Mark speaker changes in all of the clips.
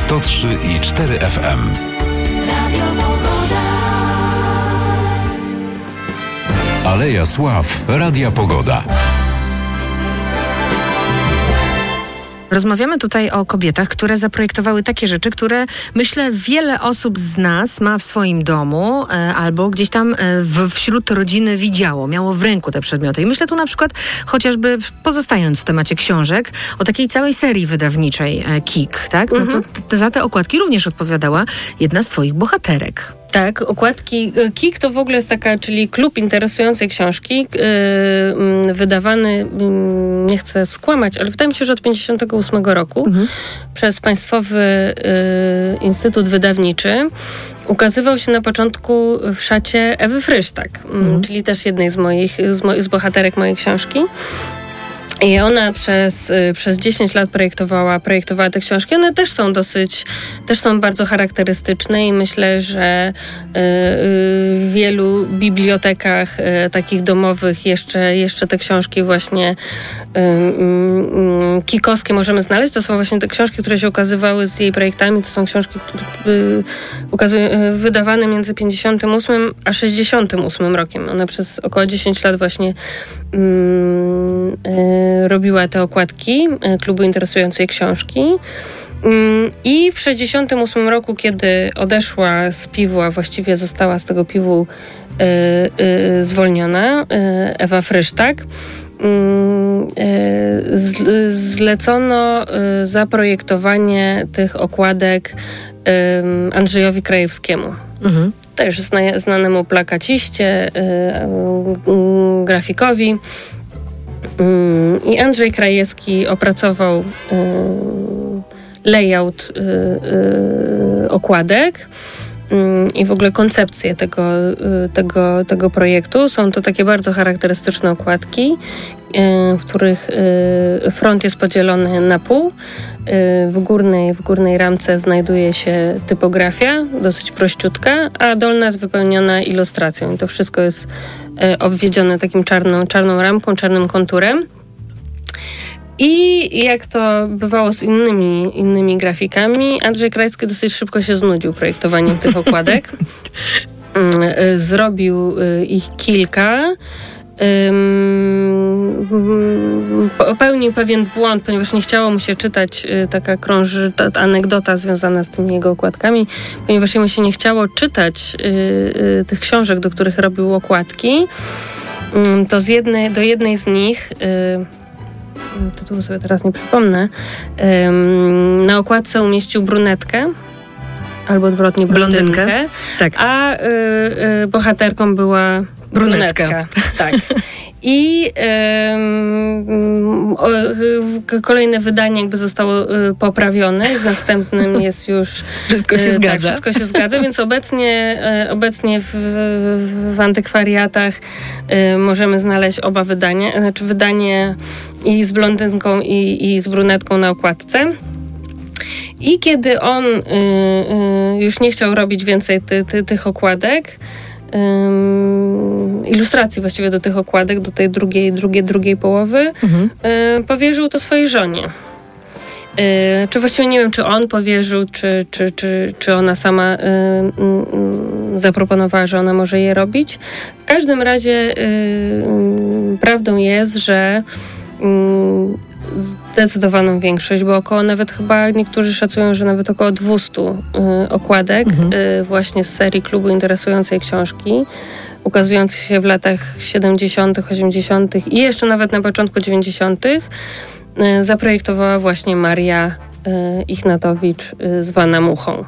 Speaker 1: 103,4 FM. Aleja Sław Radia Pogoda.
Speaker 2: Rozmawiamy tutaj o kobietach, które zaprojektowały takie rzeczy, które myślę wiele osób z nas ma w swoim domu albo gdzieś tam wśród rodziny widziało, miało w ręku te przedmioty. I myślę tu na przykład, chociażby pozostając w temacie książek, o takiej całej serii wydawniczej KIK, tak? No to za te okładki również odpowiadała jedna z twoich bohaterek.
Speaker 3: Tak, okładki. KIK to w ogóle jest taka, czyli klub interesującej książki, wydawany, nie chcę skłamać, ale wydaje mi się, że od 1958 roku przez Państwowy Instytut Wydawniczy. Ukazywał się na początku w szacie Ewy Frysztak, czyli też jednej z bohaterek mojej książki. I ona przez 10 lat projektowała te książki. One też są bardzo charakterystyczne i myślę, że w wielu bibliotekach takich domowych jeszcze te książki właśnie kikowskie możemy znaleźć. To są właśnie te książki, które się ukazywały z jej projektami. To są książki wydawane między 58 a 68 rokiem. Ona przez około 10 lat właśnie robiła te okładki klubu interesującej książki. I w 68 roku, kiedy odeszła z PiW, a właściwie została z tego PiW zwolniona, Ewa Frysztak, zlecono zaprojektowanie tych okładek Andrzejowi Krajewskiemu. Też znanemu plakaciście, grafikowi. I Andrzej Krajewski opracował layout okładek i w ogóle koncepcję tego projektu. Są to takie bardzo charakterystyczne okładki, w których front jest podzielony na pół. W górnej ramce znajduje się typografia, dosyć prościutka, a dolna jest wypełniona ilustracją. I to wszystko jest obwiedzione takim czarną ramką, czarnym konturem. I jak to bywało z innymi grafikami, Andrzej Krajewski dosyć szybko się znudził projektowaniem tych okładek. Zrobił ich kilka. Popełnił pewien błąd, ponieważ nie chciało mu się czytać, taka krąży anegdota związana z tymi jego okładkami, ponieważ jemu się nie chciało czytać tych książek, do których robił okładki, to do jednej z nich, tytułu sobie teraz nie przypomnę, na okładce umieścił brunetkę, albo odwrotnie blondynkę, tak. A bohaterką była brunetka. Tak. I kolejne wydanie jakby zostało poprawione i w następnym jest już...
Speaker 2: Wszystko się zgadza.
Speaker 3: Tak, wszystko się zgadza, więc obecnie w antykwariatach możemy znaleźć oba wydania, znaczy wydanie i z blondynką i z brunetką na okładce. I kiedy on już nie chciał robić więcej tych okładek, ilustracji właściwie do tych okładek, do tej drugiej połowy, powierzył to swojej żonie. Czy właściwie nie wiem, czy on powierzył, czy ona sama zaproponowała, że ona może je robić. W każdym razie prawdą jest, że zdecydowaną większość, bo nawet chyba niektórzy szacują, że nawet około 200 okładek właśnie z serii klubu interesującej książki, ukazujących się w latach 70., 80. i jeszcze nawet na początku 90. Zaprojektowała właśnie Maria Ichnatowicz, zwana Muchą.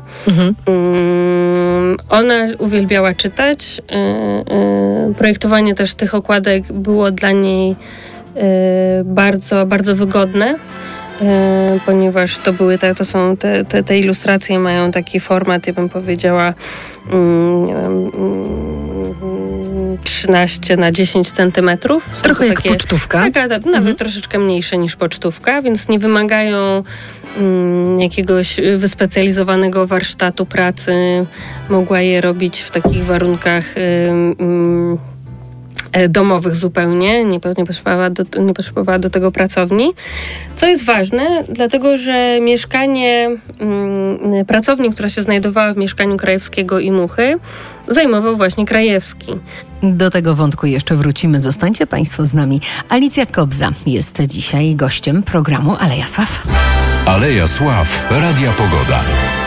Speaker 3: Ona uwielbiała czytać. Projektowanie też tych okładek było dla niej bardzo, bardzo wygodne, ponieważ te ilustracje mają taki format, ja bym powiedziała 13 na 10 centymetrów.
Speaker 2: Trochę jak pocztówka.
Speaker 3: Tak, nawet troszeczkę mniejsze niż pocztówka, więc nie wymagają jakiegoś wyspecjalizowanego warsztatu pracy. Mogła je robić w takich warunkach domowych zupełnie, nie potrzebowała do tego pracowni. Co jest ważne, dlatego że pracownię, która się znajdowała w mieszkaniu Krajewskiego i Muchy, zajmował właśnie Krajewski.
Speaker 2: Do tego wątku jeszcze wrócimy. Zostańcie Państwo z nami. Alicja Kobza jest dzisiaj gościem programu Aleja Sław.
Speaker 1: Aleja Sław, Radia Pogoda.